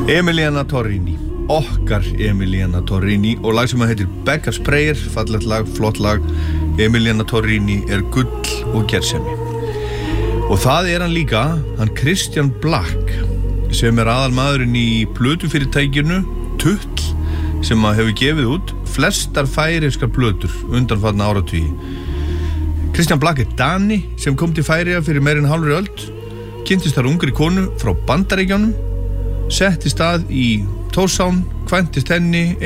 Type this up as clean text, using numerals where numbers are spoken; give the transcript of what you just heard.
Emiliana Torrini, okkar Emiliana Torrini, og lag sem heitir Beggar's Prayer, fallegt lag, flott lag. Emiliana Torrini gull og gersemi. Og það hann líka, hann Christian Black, sem aðalmaðurinn í plötufyrirtækinu Tull, sem hefur gefið út flestar færeyskar plötur undanfarna áratugi. Christian Black Dani sem kom til Færeyja fyrir meira en hálfri öld, kynntist þar ungri konu frá Bandaríkjunum, settist að í Tórshavn, kvæntist henni,